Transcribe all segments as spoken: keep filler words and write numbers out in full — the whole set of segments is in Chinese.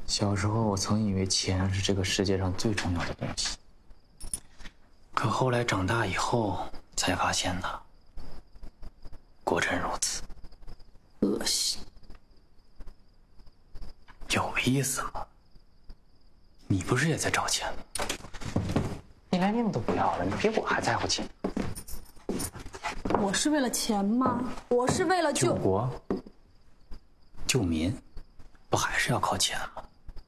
小时候我曾以为钱是这个世界上最重要的东西，可后来长大以后才发现呢，果真如此。 恶心。 有意思吗？你不是也在找钱吗？你连命都不要了，你比我还在乎钱。 我是为了钱吗？我是为了救救国、救民，不还是要靠钱吗？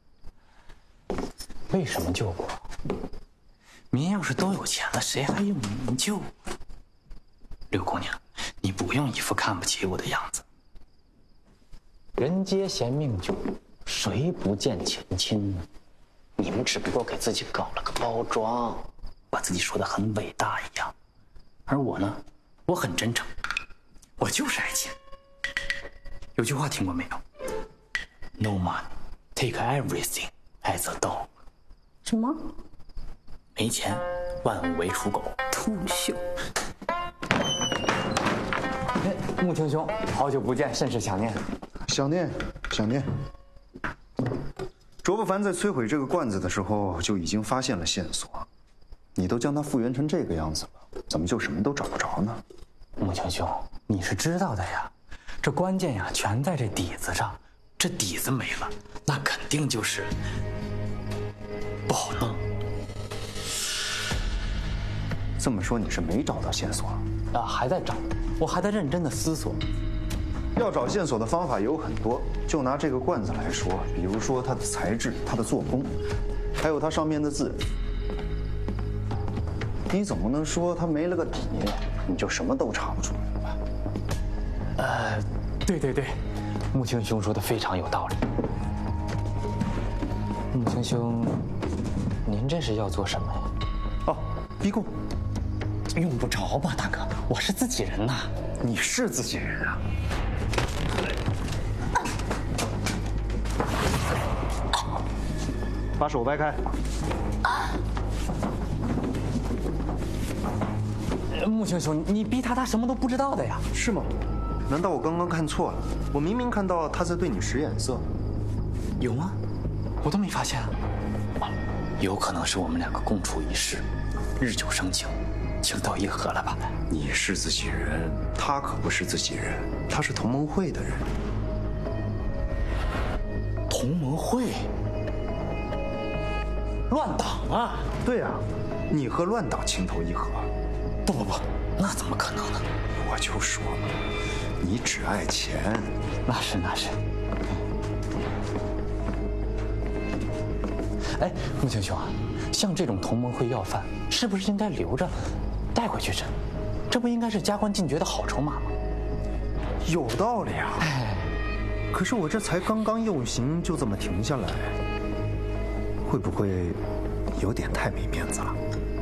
为什么救国？民要是都有钱了，谁还用民救？六姑娘，你不用一副看不起我的样子。人皆嫌命久，谁不见钱亲呢？你们只不过给自己搞了个包装，把自己说得很伟大一样。而我呢，我很真诚，我就是爱钱。有句话听过没有 ？No money, take everything as a dog。 什么？ 没钱，万物为刍狗。 土秀。 哎，穆青兄，好久不见，甚是想念。 想念，想念。卓不凡在摧毁这个罐子的时候就已经发现了线索，你都将它复原成这个样子了，怎么就什么都找不着呢？ 穆青兄，你是知道的呀，这关键呀全在这底子上，这底子没了，那肯定就是不好弄。 这么说你是没找到线索啊？还在找，我还在认真的思索。 要找线索的方法有很多，就拿这个罐子来说，比如说它的材质、它的做工，还有它上面的字。你总不能说它没了个底，你就什么都查不出来了吧？ 呃，对对对，穆青兄说的非常有道理。穆青兄，您这是要做什么呀？ 哦，逼供。 用不着吧，大哥，我是自己人呐。 你是自己人啊？把手掰开。 穆青兄，你逼他，他什么都不知道的呀？ 是吗？难道我刚刚看错了？我明明看到他在对你使眼色。 有吗？我都没发现啊。有可能是我们两个共处一室，日久生情，情投意合了吧？ 你是自己人，他可不是自己人，他是同盟会的人。 同盟会？乱党啊！ 对啊，你和乱党情投意合。 不不不，那怎么可能呢？ 我就说嘛，你只爱钱。 那是那是。哎，穆青兄啊，像这种同盟会要犯，是不是应该留着，带回去审？这不应该是加官进爵的好筹码吗？ 有道理啊。哎，可是我这才刚刚用刑，就这么停下来，会不会有点太没面子了？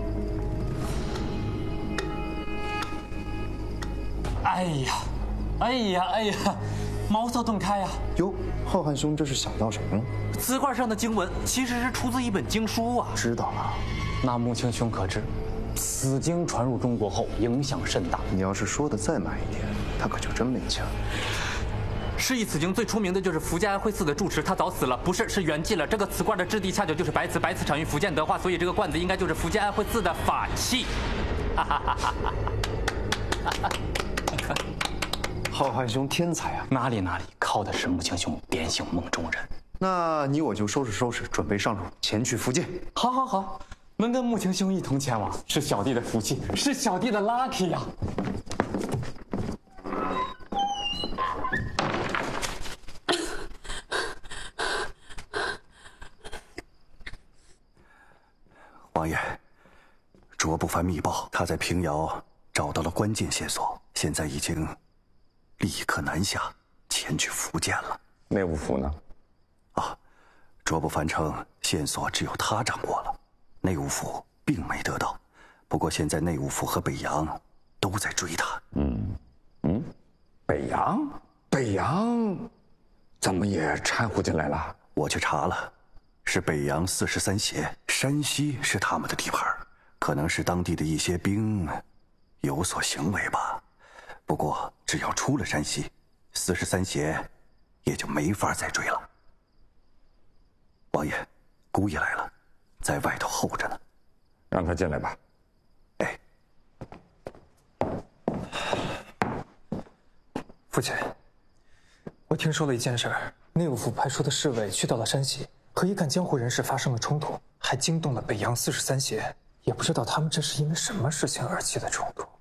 哎呀，哎呀，哎呀，茅塞顿开呀！ 哟，浩瀚兄这是想到什么了？ 瓷罐上的经文其实是出自一本经书啊。 知道了。 那穆青兄可知，此经传入中国后影响甚大。 你要是说的再满一点，他可就真没枪。 是以此经最出名的就是福建安徽寺的住持，他早死了，不是是圆寂了。这个瓷罐的质地恰巧就是白瓷，白瓷产于福建德化，所以这个罐子应该就是福建安徽寺的法器。哈哈哈哈哈哈！ 浩瀚兄天才啊！ 哪里哪里，靠的是穆青兄点醒梦中人。 那你我就收拾收拾，准备上路前去福建。 好，好，好，能跟穆青兄一同前往，是小弟的福气，是小弟的 lucky 呀。 王爷，卓不凡密报，他在平遥找到了关键线索，现在已经立刻南下前去福建了。 内务府呢？ 啊，卓不凡称线索只有他掌握了，内务府并没得到。不过现在内务府和北洋都在追他。 嗯嗯，北洋，北洋怎么也掺和进来了？ 我去查了，是北洋四十三协，山西是他们的地盘，可能是当地的一些兵有所行为吧。不过只要出了山西，四十三协也就没法再追了。 王爷，姑爷来了，在外头候着呢。 让他进来吧。 哎， 父亲，我听说了一件事儿，内务府派出的侍卫去到了山西，和一干江湖人士发生了冲突，还惊动了北洋四十三邪，也不知道他们这是因为什么事情而起的冲突。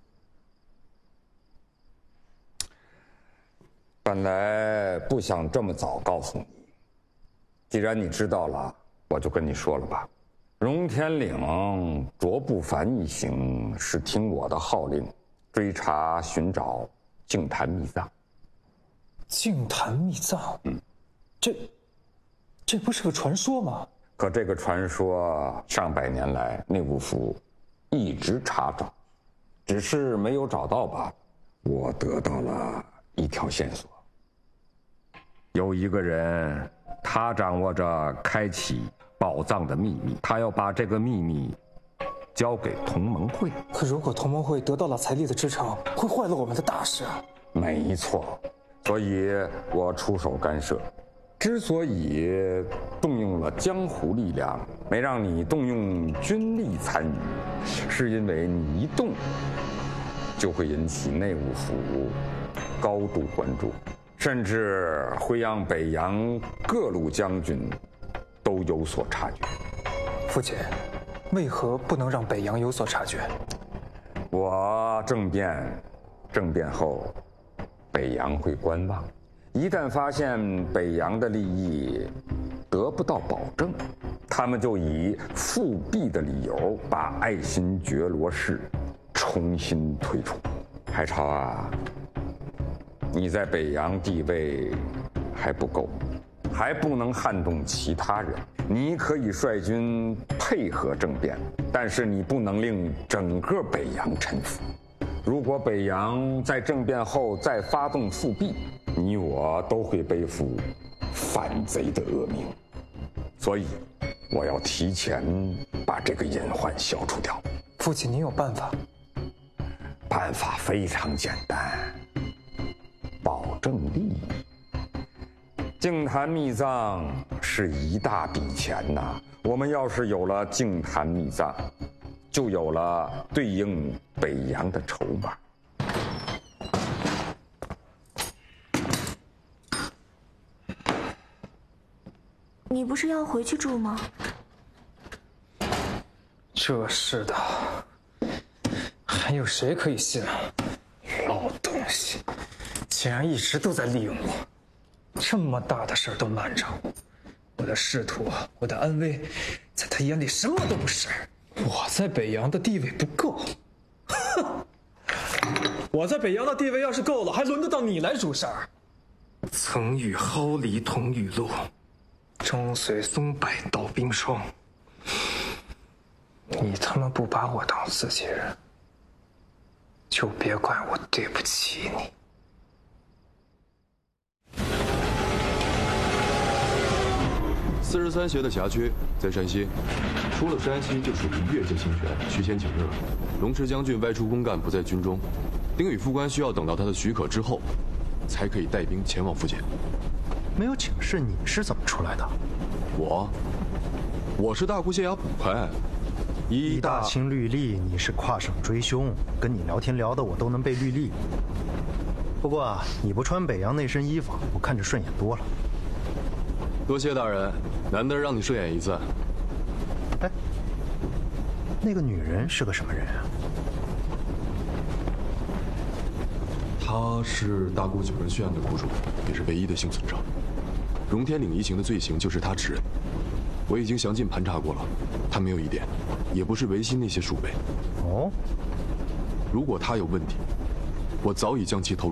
本来不想这么早告诉你，既然你知道了，我就跟你说了吧。荣天岭、卓不凡一行是听我的号令，追查寻找净坛秘藏。 净坛秘藏，嗯，这，这不是个传说吗？ 可这个传说上百年来内务府一直查找，只是没有找到吧。我得到了一条线索，有一个人，他掌握着开启宝藏的秘密，他要把这个秘密交给同盟会。 可如果同盟会得到了财力的支撑，会坏了我们的大事啊！ 没错，所以我出手干涉。之所以动用了江湖力量，没让你动用军力参与，是因为你一动，就会引起内务府高度关注，甚至会让北洋各路将军都有所察觉。 父亲，为何不能让北洋有所察觉？ 我政变，政变后，北洋会观望。一旦发现北洋的利益得不到保证，他们就以复辟的理由把爱新觉罗氏重新推出。海潮啊，你在北洋地位还不够，还不能撼动其他人。你可以率军配合政变，但是你不能令整个北洋臣服。如果北洋在政变后再发动复辟，你我都会背负反贼的恶名。所以，我要提前把这个隐患消除掉。 父亲，您有办法？ 办法非常简单，保证利益。净坛秘藏是一大笔钱呐，我们要是有了净坛秘藏，就有了对应北洋的筹码。 你不是要回去住吗？ 这是的，还有谁可以信啊？老东西，竟然一直都在利用我，这么大的事儿都瞒着我，我的仕途，我的安危，在他眼里什么都不是。我在北洋的地位不够，哼！我在北洋的地位要是够了，还轮得到你来主事儿？曾与蒿梨同雨露，终随松柏到冰霜。你他妈不把我当自己人，就别怪我对不起你。 四十三邪的辖区在山西，出了山西就属于越界侵权，需先请示。龙池将军外出公干，不在军中，丁宇副官需要等到他的许可之后，才可以带兵前往福建。 没有请示，你是怎么出来的？ 我，我是大沽县衙捕快。 以大清律例，你是跨省追凶，跟你聊天聊的我都能背律例。不过啊，你不穿北洋那身衣服，我看着顺眼多了。 多谢大人，难得让你顺眼一次。 哎，那个女人是个什么人啊？ 她是大沽九人血案的苦主，也是唯一的幸存者。荣天岭一行的罪行就是她指认。我已经详尽盘查过了，她没有疑点，也不是维新那些鼠辈。 哦， 如果她有问题，我早已将其投入